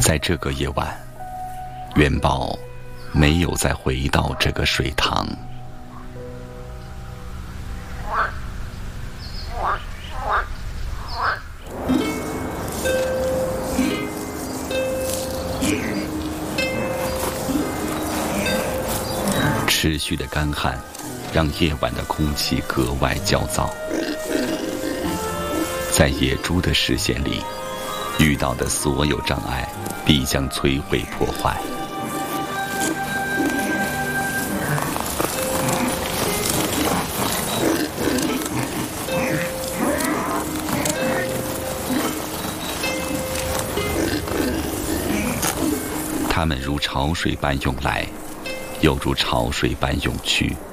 在这个夜晚，元宝没有再回到这个水塘。持续的干旱让夜晚的空气格外焦躁，在野猪的视线里，遇到的所有障碍必将摧毁破坏。它们如潮水般涌来，又如潮水般涌去。